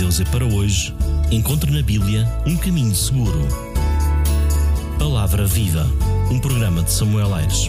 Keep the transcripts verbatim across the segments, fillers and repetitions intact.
Deus é para hoje, encontre na Bíblia um caminho seguro. Palavra Viva, um programa de Samuel Aires.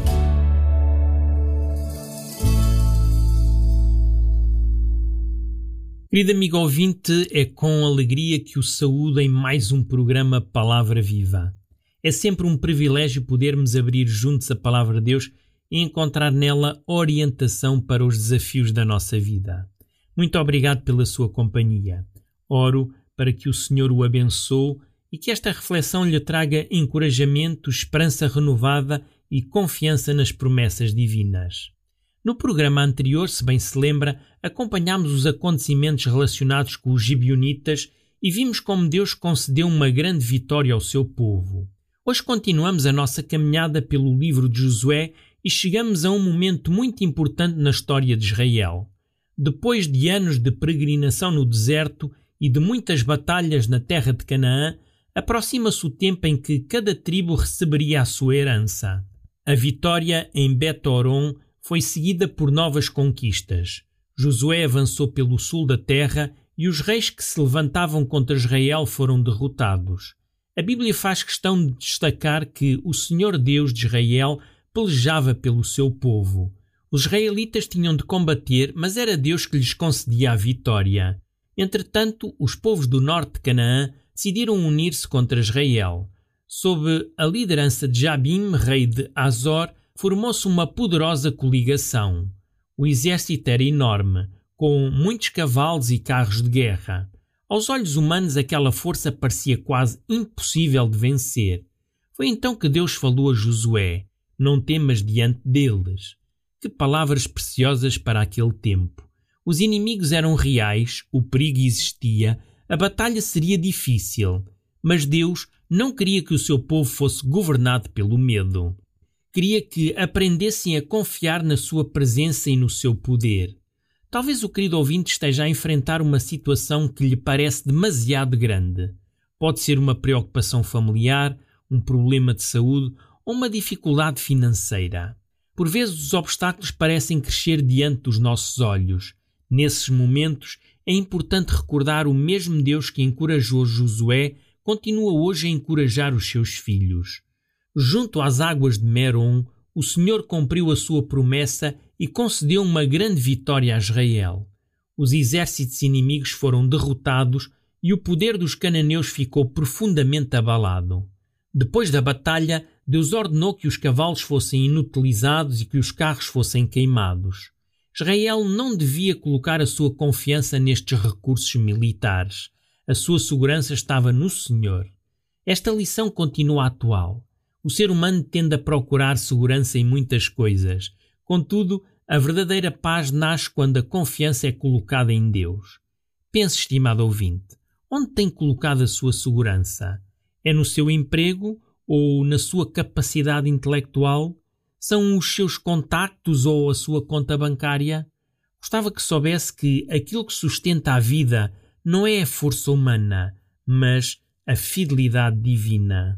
Querido amigo ouvinte, é com alegria que o saúdo em mais um programa Palavra Viva. É sempre um privilégio podermos abrir juntos a Palavra de Deus e encontrar nela orientação para os desafios da nossa vida. Muito obrigado pela sua companhia. Oro para que o Senhor o abençoe e que esta reflexão lhe traga encorajamento, esperança renovada e confiança nas promessas divinas. No programa anterior, se bem se lembra, acompanhámos os acontecimentos relacionados com os gibeonitas e vimos como Deus concedeu uma grande vitória ao seu povo. Hoje continuamos a nossa caminhada pelo livro de Josué e chegamos a um momento muito importante na história de Israel. Depois de anos de peregrinação no deserto e de muitas batalhas na terra de Canaã, aproxima-se o tempo em que cada tribo receberia a sua herança. A vitória em Bet-Horon foi seguida por novas conquistas. Josué avançou pelo sul da terra e os reis que se levantavam contra Israel foram derrotados. A Bíblia faz questão de destacar que o Senhor Deus de Israel pelejava pelo seu povo. Os israelitas tinham de combater, mas era Deus que lhes concedia a vitória. Entretanto, os povos do norte de Canaã decidiram unir-se contra Israel. Sob a liderança de Jabim, rei de Azor, formou-se uma poderosa coligação. O exército era enorme, com muitos cavalos e carros de guerra. Aos olhos humanos, aquela força parecia quase impossível de vencer. Foi então que Deus falou a Josué: "Não temas diante deles." Que palavras preciosas para aquele tempo. Os inimigos eram reais, o perigo existia, a batalha seria difícil, mas Deus não queria que o seu povo fosse governado pelo medo. Queria que aprendessem a confiar na sua presença e no seu poder. Talvez o querido ouvinte esteja a enfrentar uma situação que lhe parece demasiado grande. Pode ser uma preocupação familiar, um problema de saúde ou uma dificuldade financeira. Por vezes os obstáculos parecem crescer diante dos nossos olhos. Nesses momentos é importante recordar o mesmo Deus que encorajou Josué, continua hoje a encorajar os seus filhos. Junto às águas de Merom, o Senhor cumpriu a sua promessa e concedeu uma grande vitória a Israel. Os exércitos inimigos foram derrotados e o poder dos cananeus ficou profundamente abalado. Depois da batalha, Deus ordenou que os cavalos fossem inutilizados e que os carros fossem queimados. Israel não devia colocar a sua confiança nestes recursos militares. A sua segurança estava no Senhor. Esta lição continua atual. O ser humano tende a procurar segurança em muitas coisas. Contudo, a verdadeira paz nasce quando a confiança é colocada em Deus. Pense, estimado ouvinte, onde tem colocado a sua segurança? É no seu emprego ou na sua capacidade intelectual? São os seus contactos ou a sua conta bancária? Gostava que soubesse que aquilo que sustenta a vida não é a força humana, mas a fidelidade divina.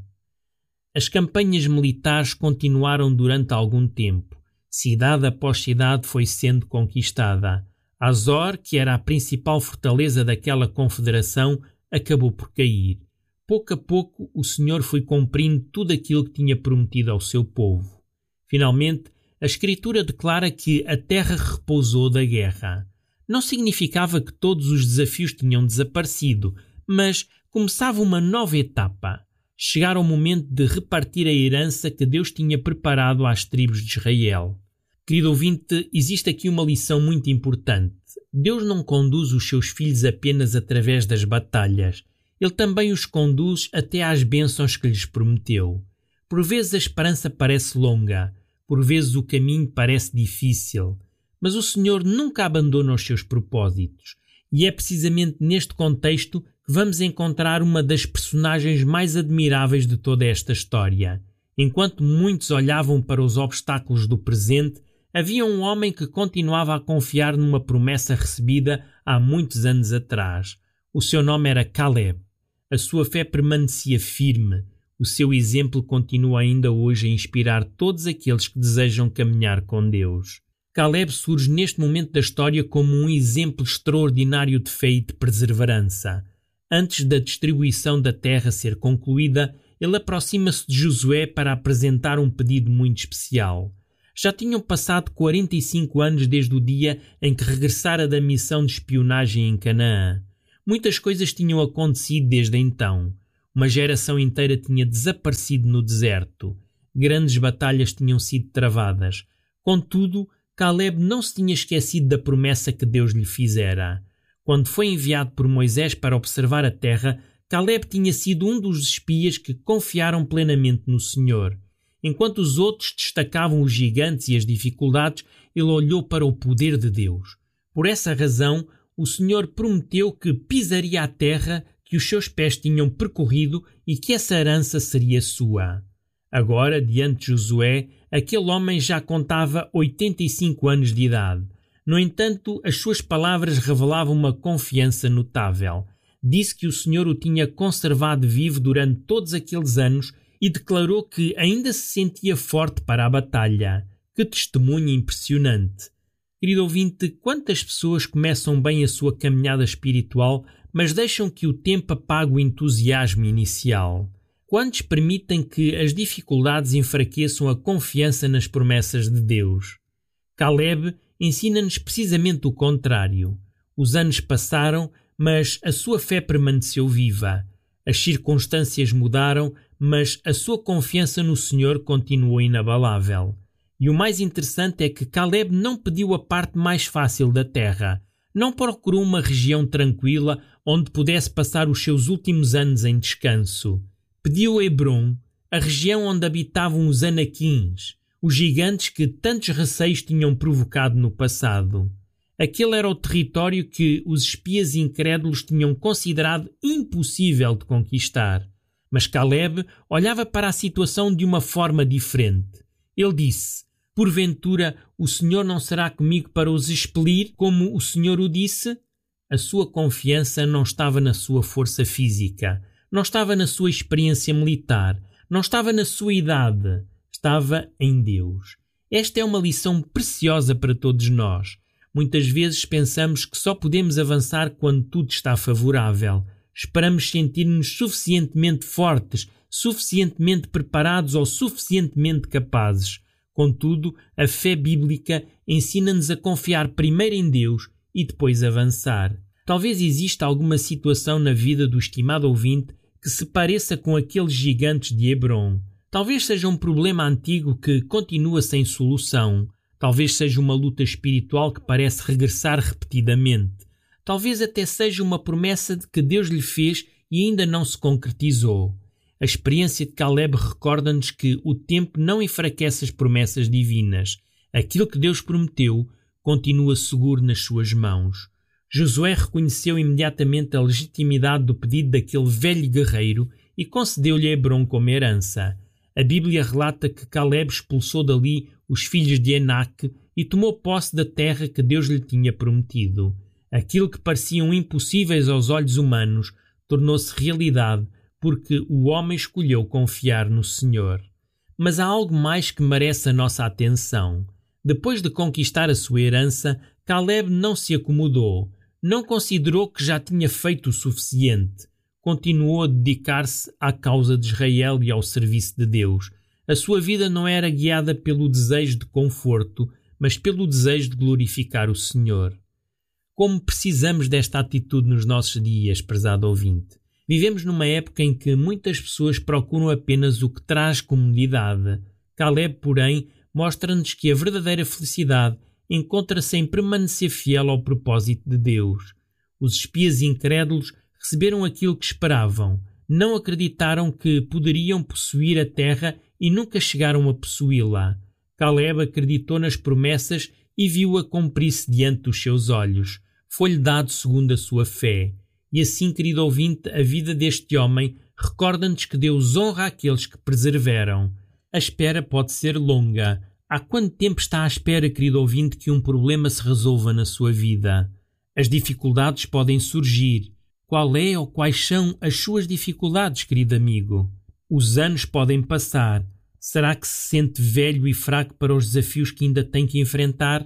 As campanhas militares continuaram durante algum tempo. Cidade após cidade foi sendo conquistada. Azor, que era a principal fortaleza daquela confederação, acabou por cair. Pouco a pouco, o Senhor foi cumprindo tudo aquilo que tinha prometido ao seu povo. Finalmente, a Escritura declara que a terra repousou da guerra. Não significava que todos os desafios tinham desaparecido, mas começava uma nova etapa. Chegara o momento de repartir a herança que Deus tinha preparado às tribos de Israel. Querido ouvinte, existe aqui uma lição muito importante. Deus não conduz os seus filhos apenas através das batalhas. Ele também os conduz até às bênçãos que lhes prometeu. Por vezes a esperança parece longa, por vezes o caminho parece difícil, mas o Senhor nunca abandona os seus propósitos. E é precisamente neste contexto que vamos encontrar uma das personagens mais admiráveis de toda esta história. Enquanto muitos olhavam para os obstáculos do presente, havia um homem que continuava a confiar numa promessa recebida há muitos anos atrás. O seu nome era Caleb. A sua fé permanecia firme. O seu exemplo continua ainda hoje a inspirar todos aqueles que desejam caminhar com Deus. Caleb surge neste momento da história como um exemplo extraordinário de fé e de perseverança. Antes da distribuição da terra ser concluída, ele aproxima-se de Josué para apresentar um pedido muito especial. Já tinham passado quarenta e cinco anos desde o dia em que regressara da missão de espionagem em Canaã. Muitas coisas tinham acontecido desde então. Uma geração inteira tinha desaparecido no deserto. Grandes batalhas tinham sido travadas. Contudo, Caleb não se tinha esquecido da promessa que Deus lhe fizera. Quando foi enviado por Moisés para observar a terra, Caleb tinha sido um dos espias que confiaram plenamente no Senhor. Enquanto os outros destacavam os gigantes e as dificuldades, ele olhou para o poder de Deus. Por essa razão, o Senhor prometeu que pisaria a terra que os seus pés tinham percorrido e que essa herança seria sua. Agora, diante de Josué, aquele homem já contava oitenta e cinco anos de idade. No entanto, as suas palavras revelavam uma confiança notável. Disse que o Senhor o tinha conservado vivo durante todos aqueles anos e declarou que ainda se sentia forte para a batalha. Que testemunho impressionante! Querido ouvinte, quantas pessoas começam bem a sua caminhada espiritual, mas deixam que o tempo apague o entusiasmo inicial? Quantos permitem que as dificuldades enfraqueçam a confiança nas promessas de Deus? Caleb ensina-nos precisamente o contrário. Os anos passaram, mas a sua fé permaneceu viva. As circunstâncias mudaram, mas a sua confiança no Senhor continuou inabalável. E o mais interessante é que Caleb não pediu a parte mais fácil da terra. Não procurou uma região tranquila onde pudesse passar os seus últimos anos em descanso. Pediu Hebron, a região onde habitavam os Anaquins, os gigantes que tantos receios tinham provocado no passado. Aquele era o território que os espias incrédulos tinham considerado impossível de conquistar. Mas Caleb olhava para a situação de uma forma diferente. Ele disse: porventura o Senhor não será comigo para os expelir, como o Senhor o disse? A sua confiança não estava na sua força física, não estava na sua experiência militar, não estava na sua idade, estava em Deus. Esta é uma lição preciosa para todos nós. Muitas vezes pensamos que só podemos avançar quando tudo está favorável. Esperamos sentir-nos suficientemente fortes, suficientemente preparados ou suficientemente capazes. Contudo, a fé bíblica ensina-nos a confiar primeiro em Deus e depois avançar. Talvez exista alguma situação na vida do estimado ouvinte que se pareça com aqueles gigantes de Hebron. Talvez seja um problema antigo que continua sem solução. Talvez seja uma luta espiritual que parece regressar repetidamente. Talvez até seja uma promessa de que Deus lhe fez e ainda não se concretizou. A experiência de Caleb recorda-nos que o tempo não enfraquece as promessas divinas. Aquilo que Deus prometeu continua seguro nas suas mãos. Josué reconheceu imediatamente a legitimidade do pedido daquele velho guerreiro e concedeu-lhe Hebron como herança. A Bíblia relata que Caleb expulsou dali os filhos de Enaque e tomou posse da terra que Deus lhe tinha prometido. Aquilo que pareciam impossíveis aos olhos humanos tornou-se realidade porque o homem escolheu confiar no Senhor. Mas há algo mais que merece a nossa atenção. Depois de conquistar a sua herança, Caleb não se acomodou, não considerou que já tinha feito o suficiente. Continuou a dedicar-se à causa de Israel e ao serviço de Deus. A sua vida não era guiada pelo desejo de conforto, mas pelo desejo de glorificar o Senhor. Como precisamos desta atitude nos nossos dias, prezado ouvinte? Vivemos numa época em que muitas pessoas procuram apenas o que traz comodidade. Caleb, porém, mostra-nos que a verdadeira felicidade encontra-se em permanecer fiel ao propósito de Deus. Os espias incrédulos receberam aquilo que esperavam, não acreditaram que poderiam possuir a terra e nunca chegaram a possuí-la. Caleb acreditou nas promessas e viu-a cumprir-se diante dos seus olhos. Foi-lhe dado segundo a sua fé. E assim, querido ouvinte, a vida deste homem recorda-nos que Deus honra aqueles que perseveram. A espera pode ser longa. Há quanto tempo está à espera, querido ouvinte, que um problema se resolva na sua vida? As dificuldades podem surgir. Qual é ou quais são as suas dificuldades, querido amigo? Os anos podem passar. Será que se sente velho e fraco para os desafios que ainda tem que enfrentar?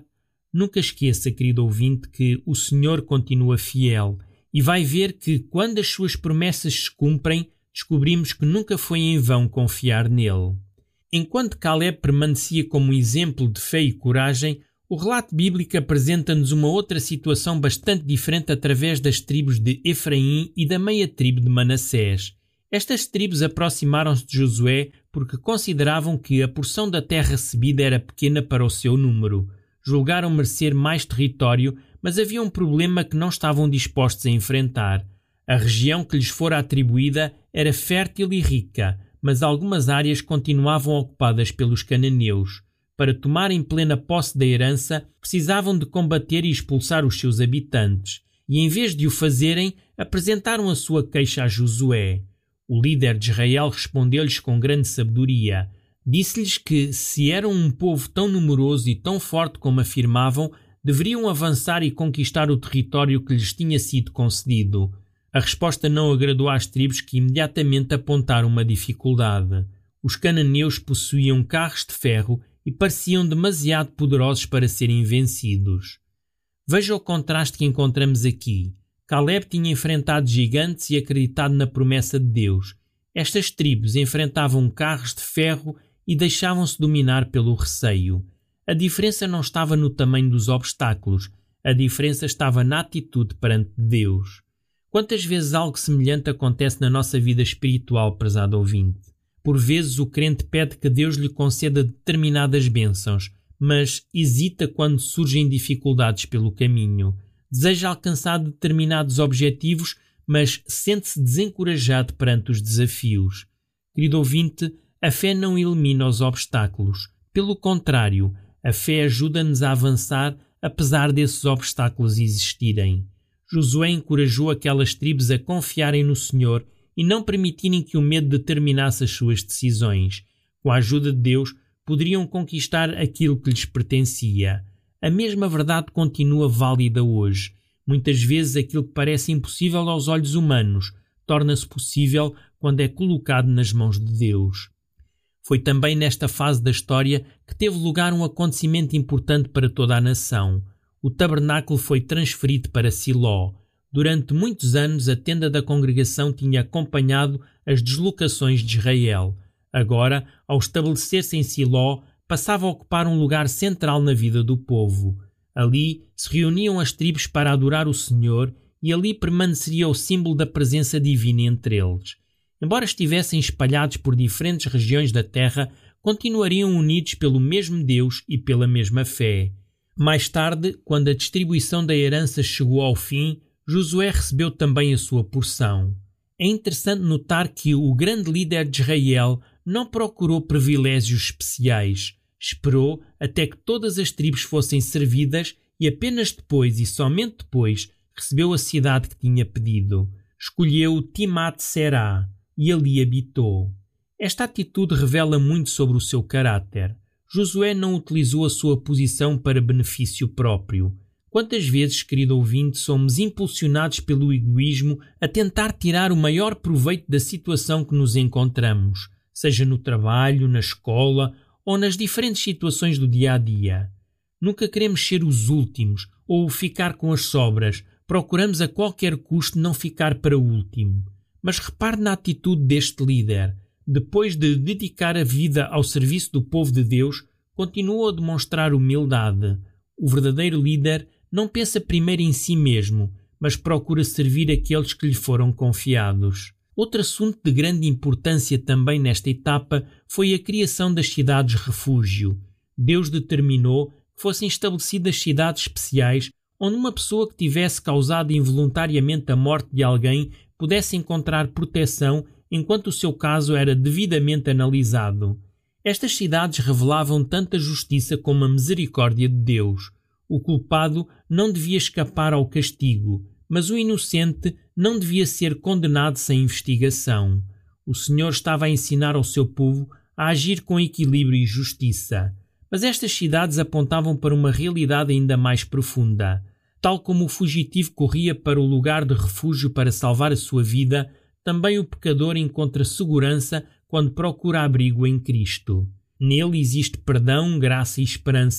Nunca esqueça, querido ouvinte, que o Senhor continua fiel e vai ver que, quando as suas promessas se cumprem, descobrimos que nunca foi em vão confiar nele. Enquanto Caleb permanecia como exemplo de fé e coragem, o relato bíblico apresenta-nos uma outra situação bastante diferente através das tribos de Efraim e da meia tribo de Manassés. Estas tribos aproximaram-se de Josué porque consideravam que a porção da terra recebida era pequena para o seu número. Julgaram merecer mais território, mas havia um problema que não estavam dispostos a enfrentar. A região que lhes fora atribuída era fértil e rica, mas algumas áreas continuavam ocupadas pelos cananeus. Para tomarem plena posse da herança, precisavam de combater e expulsar os seus habitantes, e em vez de o fazerem, apresentaram a sua queixa a Josué. O líder de Israel respondeu-lhes com grande sabedoria. Disse-lhes que, se eram um povo tão numeroso e tão forte como afirmavam, deveriam avançar e conquistar o território que lhes tinha sido concedido. A resposta não agradou às tribos, que imediatamente apontaram uma dificuldade. Os cananeus possuíam carros de ferro e pareciam demasiado poderosos para serem vencidos. Veja o contraste que encontramos aqui. Caleb tinha enfrentado gigantes e acreditado na promessa de Deus. Estas tribos enfrentavam carros de ferro e deixavam-se dominar pelo receio. A diferença não estava no tamanho dos obstáculos, a diferença estava na atitude perante Deus. Quantas vezes algo semelhante acontece na nossa vida espiritual, prezado ouvinte? Por vezes o crente pede que Deus lhe conceda determinadas bênçãos, mas hesita quando surgem dificuldades pelo caminho. Deseja alcançar determinados objetivos, mas sente-se desencorajado perante os desafios. Querido ouvinte, a fé não elimina os obstáculos. Pelo contrário, a fé ajuda-nos a avançar apesar desses obstáculos existirem. Josué encorajou aquelas tribos a confiarem no Senhor e não permitirem que o medo determinasse as suas decisões. Com a ajuda de Deus, poderiam conquistar aquilo que lhes pertencia. A mesma verdade continua válida hoje. Muitas vezes aquilo que parece impossível aos olhos humanos torna-se possível quando é colocado nas mãos de Deus. Foi também nesta fase da história que teve lugar um acontecimento importante para toda a nação. O tabernáculo foi transferido para Siló. Durante muitos anos a tenda da congregação tinha acompanhado as deslocações de Israel. Agora, ao estabelecer-se em Siló, passava a ocupar um lugar central na vida do povo. Ali se reuniam as tribos para adorar o Senhor e ali permaneceria o símbolo da presença divina entre eles. Embora estivessem espalhados por diferentes regiões da terra, continuariam unidos pelo mesmo Deus e pela mesma fé. Mais tarde, quando a distribuição da herança chegou ao fim, Josué recebeu também a sua porção. É interessante notar que o grande líder de Israel não procurou privilégios especiais. Esperou até que todas as tribos fossem servidas e apenas depois, e somente depois, recebeu a cidade que tinha pedido. Escolheu Timnat-Será e ali habitou. Esta atitude revela muito sobre o seu caráter. Josué não utilizou a sua posição para benefício próprio. Quantas vezes, querido ouvinte, somos impulsionados pelo egoísmo a tentar tirar o maior proveito da situação que nos encontramos, seja no trabalho, na escola ou nas diferentes situações do dia a dia. Nunca queremos ser os últimos ou ficar com as sobras. Procuramos a qualquer custo não ficar para o último. Mas repare na atitude deste líder. Depois de dedicar a vida ao serviço do povo de Deus, continuou a demonstrar humildade. O verdadeiro líder não pensa primeiro em si mesmo, mas procura servir aqueles que lhe foram confiados. Outro assunto de grande importância também nesta etapa foi a criação das cidades-refúgio. Deus determinou que fossem estabelecidas cidades especiais onde uma pessoa que tivesse causado involuntariamente a morte de alguém pudesse encontrar proteção enquanto o seu caso era devidamente analisado. Estas cidades revelavam tanto a justiça como a misericórdia de Deus. O culpado não devia escapar ao castigo, mas o inocente não devia ser condenado sem investigação. O Senhor estava a ensinar ao seu povo a agir com equilíbrio e justiça. Mas estas cidades apontavam para uma realidade ainda mais profunda. Tal como o fugitivo corria para o lugar de refúgio para salvar a sua vida, também o pecador encontra segurança quando procura abrigo em Cristo. Nele existe perdão, graça e esperança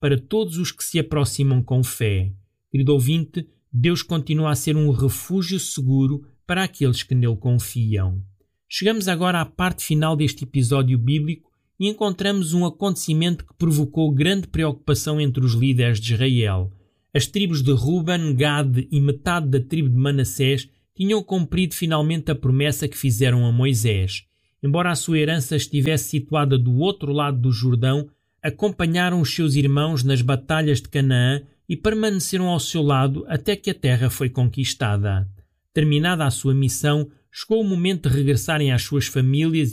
para todos os que se aproximam com fé. Querido ouvinte, Deus continua a ser um refúgio seguro para aqueles que nele confiam. Chegamos agora à parte final deste episódio bíblico e encontramos um acontecimento que provocou grande preocupação entre os líderes de Israel. As tribos de Ruben, Gade e metade da tribo de Manassés tinham cumprido finalmente a promessa que fizeram a Moisés. Embora a sua herança estivesse situada do outro lado do Jordão, acompanharam os seus irmãos nas batalhas de Canaã e permaneceram ao seu lado até que a terra foi conquistada. Terminada a sua missão, chegou o momento de regressarem às suas famílias